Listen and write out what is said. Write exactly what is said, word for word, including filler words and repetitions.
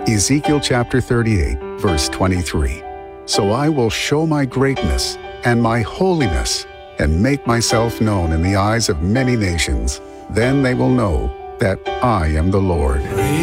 Ezekiel chapter thirty-eight, verse twenty-three. So I will show my greatness and my holiness and make myself known in the eyes of many nations. Then they will know that I am the Lord.